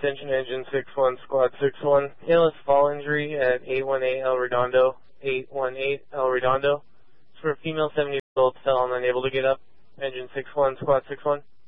Attention engine 61, squad 61. Painless fall injury at 818 El Redondo. 818 El Redondo. It's for a female 70 years old, still unable to get up. Engine 61, squad 61.